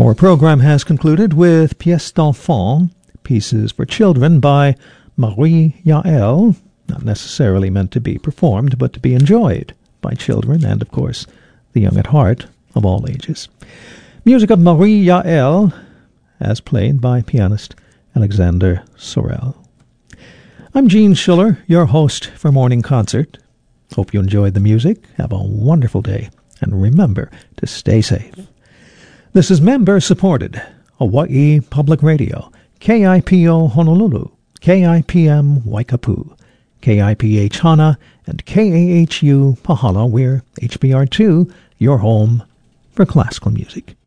Our program has concluded with Pièce d'Enfant, Pieces for Children by Marie Yael, not necessarily meant to be performed, but to be enjoyed by children and, of course, the young at heart of all ages. Music of Marie Yael, as played by pianist Alexander Sorel. I'm Gene Schiller, your host for Morning Concert. Hope you enjoyed the music. Have a wonderful day, and remember to stay safe. This is member-supported Hawaii Public Radio, KIPO Honolulu, KIPM Waikapu, KIPH Hana, and KAHU Pahala. We're HBR2, your home for classical music.